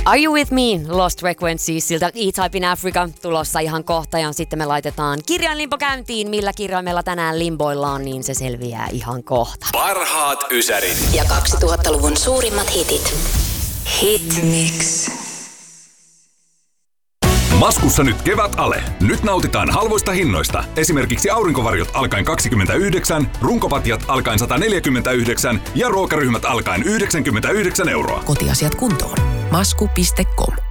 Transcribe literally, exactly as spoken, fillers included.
Are You With Me? Lost Frequencies siltä E-Type in Africa tulossa ihan kohta ja sitten me laitetaan kirjainlimpo käyntiin. Millä kirjaimella tänään limboillaan, niin se selviää ihan kohta. Parhaat ysärit ja kaksituhattaluvun suurimmat hitit. Hit Mix. Maskussa nyt kevät ale. Nyt nautitaan halvoista hinnoista. Esimerkiksi aurinkovarjot alkaen kaksikymmentäyhdeksän, runkopatjat alkaen sata neljäkymmentäyhdeksän ja ruokaryhmät alkaen yhdeksänkymmentäyhdeksän euroa. Kotiasiat kuntoon. Masku piste com